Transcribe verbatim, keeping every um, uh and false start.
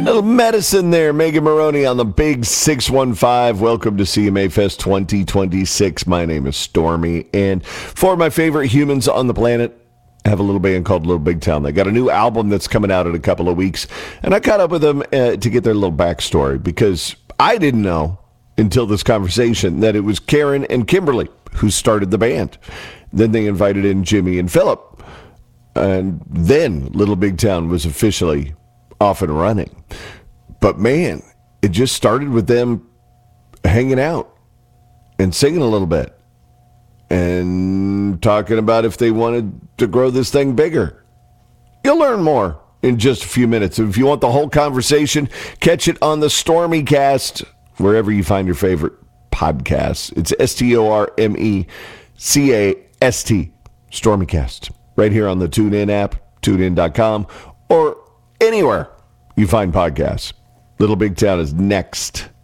Little medicine there. Megan Maroney on the Big six one five. Welcome to C M A Fest twenty twenty-six. My name is Stormy. And four of my favorite humans on the planet have a little band called Little Big Town. They got a new album that's coming out in a couple of weeks. And I caught up with them uh, to get their little backstory because I didn't know until this conversation that it was Karen and Kimberly who started the band. Then they invited in Jimmy and Philip. And then Little Big Town was officially off and running. But man, it just started with them hanging out and singing a little bit and talking about if they wanted to grow this thing bigger. You'll learn more in just a few minutes. If you want the whole conversation, catch it on the Stormy Cast, wherever you find your favorite podcasts. It's S T O R M E C A S T, Stormycast, right here on the TuneIn app, tune in dot com, or anywhere you find podcasts. Little Big Town is next.